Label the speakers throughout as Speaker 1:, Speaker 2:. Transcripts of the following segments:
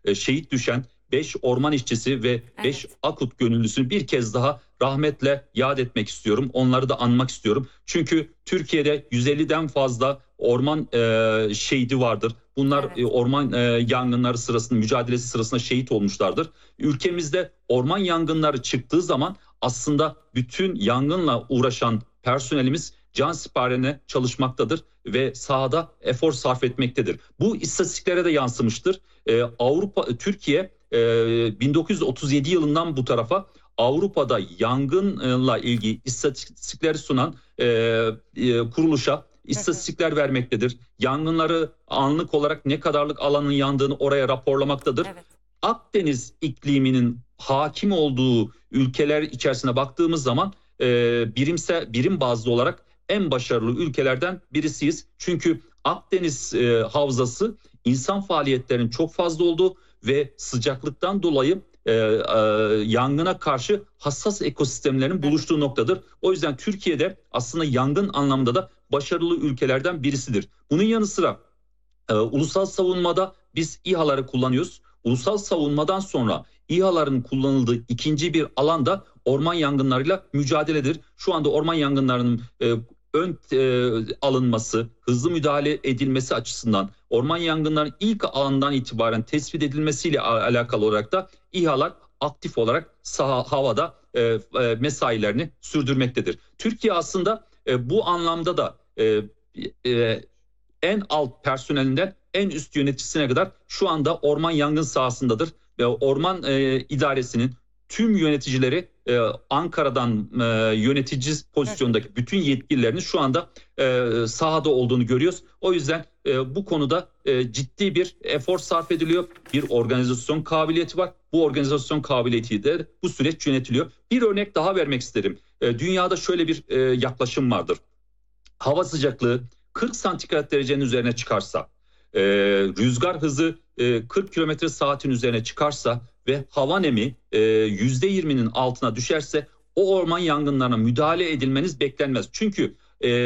Speaker 1: şehit düşen 5 orman işçisi ve 5 AKUT gönüllüsünü bir kez daha rahmetle yad etmek istiyorum. Onları da anmak istiyorum. Çünkü Türkiye'de 150'den fazla orman şehidi vardır. Bunlar orman yangınları sırasında, mücadelesi sırasında şehit olmuşlardır. Ülkemizde orman yangınları çıktığı zaman aslında bütün yangınla uğraşan personelimiz cansiperane çalışmaktadır ve sahada efor sarf etmektedir. Bu istatistiklere de yansımıştır. Türkiye 1937 yılından bu tarafa Avrupa'da yangınla ilgili istatistikleri sunan kuruluşa istatistikler vermektedir. Yangınları anlık olarak ne kadarlık alanın yandığını oraya raporlamaktadır. Akdeniz ikliminin hakim olduğu ülkeler içerisine baktığımız zaman birim bazlı olarak en başarılı ülkelerden birisiyiz. Çünkü Akdeniz havzası insan faaliyetlerinin çok fazla olduğu ve sıcaklıktan dolayı yangına karşı hassas ekosistemlerin buluştuğu noktadır. O yüzden Türkiye'de aslında yangın anlamında da başarılı ülkelerden birisidir. Bunun yanı sıra ulusal savunmada biz İHA'ları kullanıyoruz. Ulusal savunmadan sonra İHA'ların kullanıldığı ikinci bir alanda orman yangınlarıyla mücadeledir. Şu anda orman yangınlarının ön alınması, hızlı müdahale edilmesi açısından orman yangınlarının ilk andan itibaren tespit edilmesiyle alakalı olarak da İHA'lar aktif olarak havada mesailerini sürdürmektedir. Türkiye aslında bu anlamda da en alt personelinden en üst yöneticisine kadar şu anda orman yangın sahasındadır. Ve orman idaresinin tüm yöneticileri Ankara'dan yönetici pozisyondaki bütün yetkililerinin şu anda sahada olduğunu görüyoruz. O yüzden bu konuda ciddi bir efor sarf ediliyor. Bir organizasyon kabiliyeti var. Bu organizasyon kabiliyetiyle bu süreç yönetiliyor. Bir örnek daha vermek isterim. Dünyada şöyle bir yaklaşım vardır. Hava sıcaklığı 40 santigrat derecenin üzerine çıkarsa, rüzgar hızı 40 kilometre saatin üzerine çıkarsa ve hava nemi %20'nin altına düşerse o orman yangınlarına müdahale edilmeniz beklenmez. Çünkü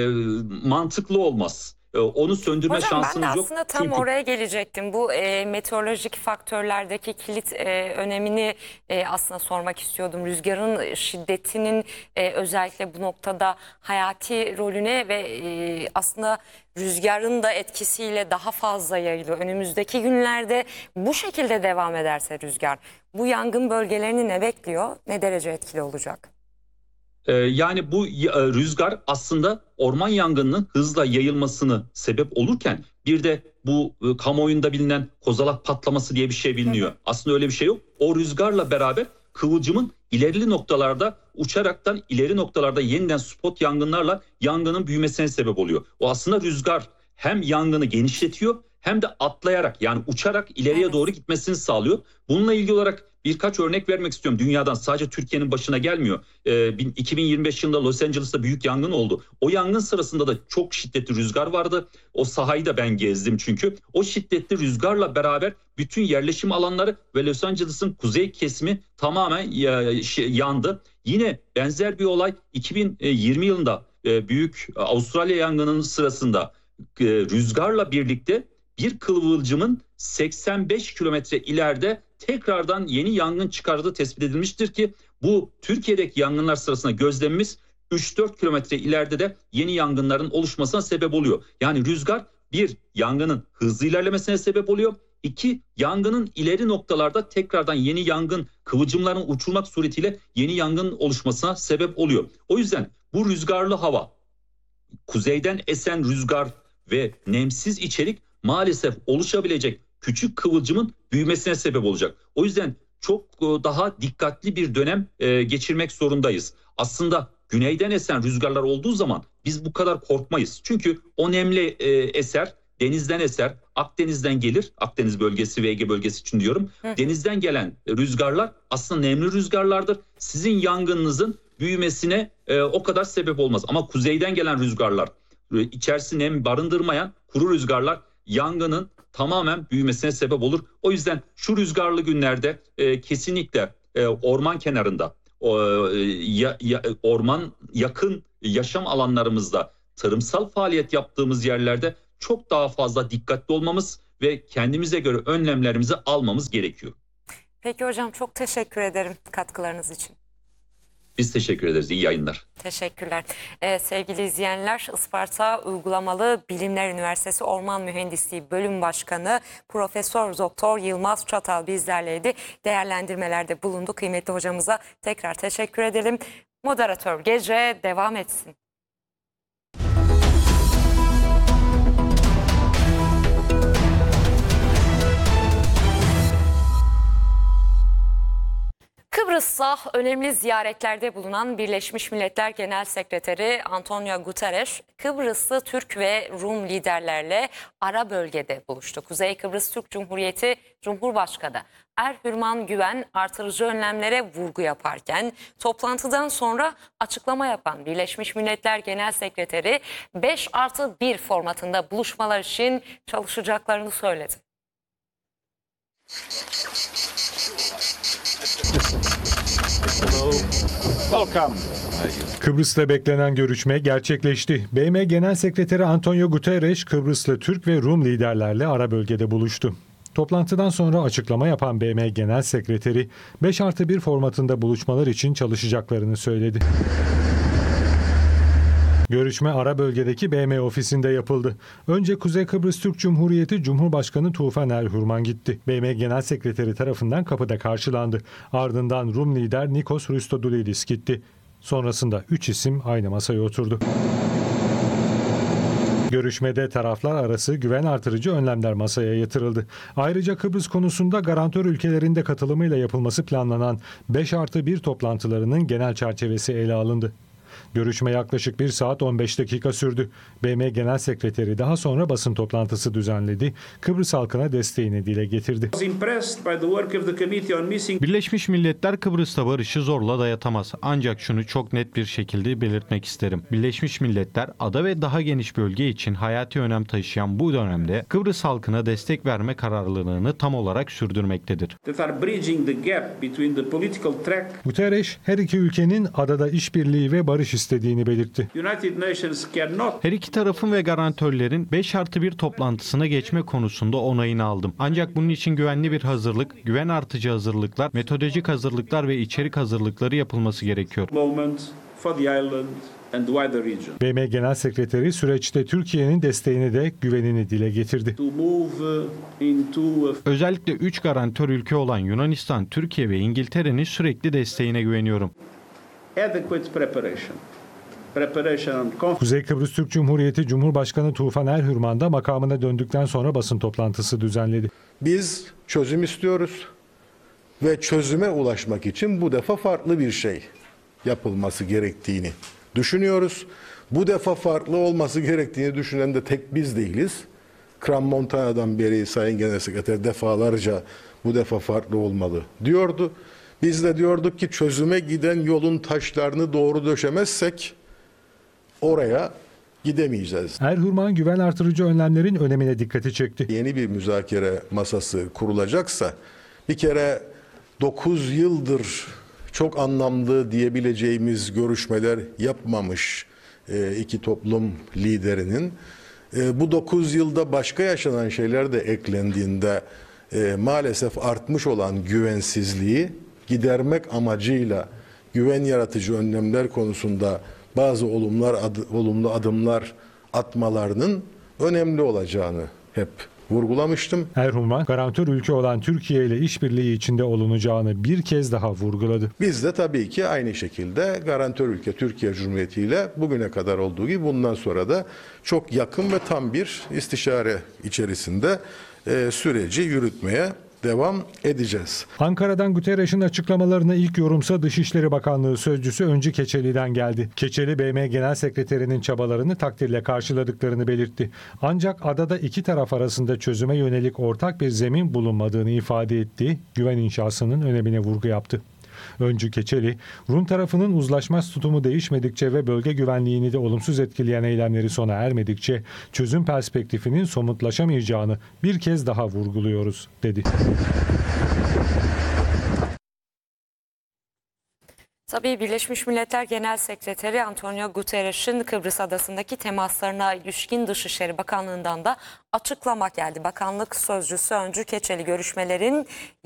Speaker 1: mantıklı olmaz. Onu söndürme şansınız yok.
Speaker 2: Ben de aslında tam oraya gelecektim. Bu meteorolojik faktörlerdeki kilit önemini aslında sormak istiyordum. Rüzgarın şiddetinin özellikle bu noktada hayati rolüne ve aslında rüzgarın da etkisiyle daha fazla yayılıyor. Önümüzdeki günlerde bu şekilde devam ederse rüzgar, bu yangın bölgelerini ne bekliyor? Ne derece etkili olacak?
Speaker 1: Yani bu rüzgar aslında orman yangınının hızla yayılmasını sebep olurken bir de bu kamuoyunda bilinen kozalak patlaması diye bir şey biliniyor. Aslında öyle bir şey yok. O rüzgarla beraber kıvılcımın ilerili noktalarda uçaraktan ileri noktalarda yeniden spot yangınlarla yangının büyümesine sebep oluyor. O aslında rüzgar hem yangını genişletiyor hem de atlayarak yani uçarak ileriye doğru gitmesini sağlıyor. Bununla ilgili olarak birkaç örnek vermek istiyorum. Dünyadan sadece Türkiye'nin başına gelmiyor. 2025 yılında Los Angeles'ta büyük yangın oldu. O yangın sırasında da çok şiddetli rüzgar vardı. O sahayı da ben gezdim çünkü. O şiddetli rüzgarla beraber bütün yerleşim alanları ve Los Angeles'ın kuzey kesimi tamamen yandı. Yine benzer bir olay 2020 yılında büyük Avustralya yangınının sırasında rüzgarla birlikte bir kıvılcımın 85 kilometre ileride tekrardan yeni yangın çıkardığı tespit edilmiştir ki bu Türkiye'deki yangınlar sırasında gözlemimiz 3-4 kilometre ileride de yeni yangınların oluşmasına sebep oluyor. Yani rüzgar bir yangının hızlı ilerlemesine sebep oluyor. İki yangının ileri noktalarda tekrardan yeni yangın kıvılcımların uçurmak suretiyle yeni yangın oluşmasına sebep oluyor. O yüzden bu rüzgarlı hava, kuzeyden esen rüzgar ve nemsiz içerik maalesef oluşabilecek küçük kıvılcımın büyümesine sebep olacak. O yüzden çok daha dikkatli bir dönem geçirmek zorundayız. Aslında güneyden esen rüzgarlar olduğu zaman biz bu kadar korkmayız. Çünkü o nemli eser denizden eser, Akdeniz'den gelir. Akdeniz bölgesi ve Ege bölgesi için diyorum. Denizden gelen rüzgarlar aslında nemli rüzgarlardır. Sizin yangınınızın büyümesine o kadar sebep olmaz. Ama kuzeyden gelen rüzgarlar, içerisi nem barındırmayan kuru rüzgarlar yangının tamamen büyümesine sebep olur. O yüzden şu rüzgarlı günlerde kesinlikle orman kenarında, orman yakın yaşam alanlarımızda, tarımsal faaliyet yaptığımız yerlerde çok daha fazla dikkatli olmamız ve kendimize göre önlemlerimizi almamız gerekiyor.
Speaker 2: Peki hocam, çok teşekkür ederim katkılarınız için.
Speaker 1: Biz teşekkür ederiz. İyi yayınlar.
Speaker 2: Teşekkürler. Sevgili izleyenler, Isparta Uygulamalı Bilimler Üniversitesi Orman Mühendisliği Bölüm Başkanı Profesör Doktor Yılmaz Çatal bizlerleydi. Değerlendirmelerde bulundu. Kıymetli hocamıza tekrar teşekkür edelim. Moderatör gece devam etsin. Kıbrıs'ta önemli ziyaretlerde bulunan Birleşmiş Milletler Genel Sekreteri Antonio Guterres, Kıbrıslı Türk ve Rum liderlerle ara bölgede buluştu. Kuzey Kıbrıs Türk Cumhuriyeti Cumhurbaşkanı Erhürman Güven artırıcı önlemlere vurgu yaparken toplantıdan sonra açıklama yapan Birleşmiş Milletler Genel Sekreteri 5+1 formatında buluşmalar için çalışacaklarını söyledi.
Speaker 3: Kıbrıs'ta beklenen görüşme gerçekleşti. BM Genel Sekreteri Antonio Guterres, Kıbrıslı Türk ve Rum liderlerle ara bölgede buluştu. Toplantıdan sonra açıklama yapan BM Genel Sekreteri, 5+1 formatında buluşmalar için çalışacaklarını söyledi. Görüşme ara bölgedeki BM ofisinde yapıldı. Önce Kuzey Kıbrıs Türk Cumhuriyeti Cumhurbaşkanı Tufan Erhürman gitti. BM Genel Sekreteri tarafından kapıda karşılandı. Ardından Rum lider Nikos Christodoulidis gitti. Sonrasında 3 isim aynı masaya oturdu. Görüşmede taraflar arası güven artırıcı önlemler masaya yatırıldı. Ayrıca Kıbrıs konusunda garantör ülkelerin de katılımıyla yapılması planlanan 5+1 toplantılarının genel çerçevesi ele alındı. Görüşme yaklaşık 1 saat 15 dakika sürdü. BM Genel Sekreteri daha sonra basın toplantısı düzenledi. Kıbrıs halkına desteğini dile getirdi.
Speaker 4: Birleşmiş Milletler Kıbrıs'ta barışı zorla dayatamaz. Ancak şunu çok net bir şekilde belirtmek isterim. Birleşmiş Milletler ada ve daha geniş bölge için hayati önem taşıyan bu dönemde Kıbrıs halkına destek verme kararlılığını tam olarak sürdürmektedir.
Speaker 3: Guterres, her iki ülkenin adada işbirliği ve barış istediğini belirtti.
Speaker 4: Her iki tarafın ve garantörlerin 5+1 toplantısına geçme konusunda onayını aldım. Ancak bunun için güvenli bir hazırlık, güven artıcı hazırlıklar, metodolojik hazırlıklar ve içerik hazırlıkları yapılması gerekiyor.
Speaker 3: BM Genel Sekreteri süreçte Türkiye'nin desteğini de güvenini dile getirdi.
Speaker 4: Özellikle 3 garantör ülke olan Yunanistan, Türkiye ve İngiltere'nin sürekli desteğine güveniyorum.
Speaker 3: Kuzey Kıbrıs Türk Cumhuriyeti Cumhurbaşkanı Tufan Erhürman da makamına döndükten sonra basın toplantısı düzenledi.
Speaker 5: Biz çözüm istiyoruz ve çözüme ulaşmak için bu defa farklı bir şey yapılması gerektiğini düşünüyoruz. Bu defa farklı olması gerektiğini düşünen de tek biz değiliz. Crans-Montana'dan beri Sayın Genel Sekreter defalarca bu defa farklı olmalı diyordu. Biz de diyorduk ki çözüme giden yolun taşlarını doğru döşemezsek oraya gidemeyeceğiz.
Speaker 3: Erhürman güven artırıcı önlemlerin önemine dikkati çekti.
Speaker 5: Yeni bir müzakere masası kurulacaksa bir kere 9 yıldır çok anlamlı diyebileceğimiz görüşmeler yapmamış iki toplum liderinin bu 9 yılda başka yaşanan şeyler de eklendiğinde maalesef artmış olan güvensizliği gidermek amacıyla güven yaratıcı önlemler konusunda bazı olumlu adımlar atmalarının önemli olacağını hep vurgulamıştım.
Speaker 3: Erhürman, garantör ülke olan Türkiye ile işbirliği içinde olunacağını bir kez daha vurguladı.
Speaker 5: Biz de tabii ki aynı şekilde garantör ülke Türkiye Cumhuriyeti ile bugüne kadar olduğu gibi bundan sonra da çok yakın ve tam bir istişare içerisinde süreci yürütmeye devam edeceğiz.
Speaker 3: Ankara'dan Guterres'in açıklamalarına ilk yorumsa Dışişleri Bakanlığı sözcüsü Öncü Keçeli'den geldi. Keçeli, BM Genel Sekreterinin çabalarını takdirle karşıladıklarını belirtti. Ancak adada iki taraf arasında çözüme yönelik ortak bir zemin bulunmadığını ifade etti. Güven inşasının önemine vurgu yaptı. Öncü Keçeli, Rum tarafının uzlaşmaz tutumu değişmedikçe ve bölge güvenliğini de olumsuz etkileyen eylemleri sona ermedikçe çözüm perspektifinin somutlaşamayacağını bir kez daha vurguluyoruz, dedi.
Speaker 2: Tabii Birleşmiş Milletler Genel Sekreteri Antonio Guterres'in Kıbrıs Adası'ndaki temaslarına ilişkin Dışişleri Bakanlığı'ndan da açıklama geldi. Bakanlık sözcüsü Öncü Keçeli görüşmelerin